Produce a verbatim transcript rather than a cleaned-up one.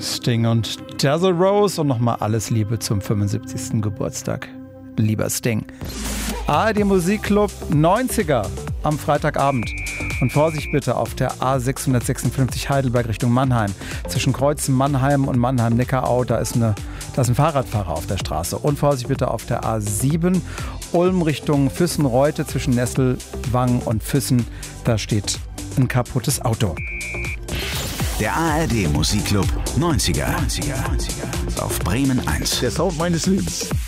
Sting und Dazzle Rose und nochmal alles Liebe zum fünfundsiebzigsten Geburtstag. Lieber Sting. A R D Musikclub neunziger am Freitagabend. Und Vorsicht bitte auf der A sechshundertsechsundfünfzig Heidelberg Richtung Mannheim. Zwischen Kreuzen Mannheim und Mannheim-Neckarau, da ist, eine, da ist ein Fahrradfahrer auf der Straße. Und Vorsicht bitte auf der A sieben Ulm Richtung Füssen-Reute zwischen Nesselwang und Füssen. Da steht ein kaputtes Auto. Der A R D Musikclub neunziger. Auf Bremen eins. Der Sound meines Lebens.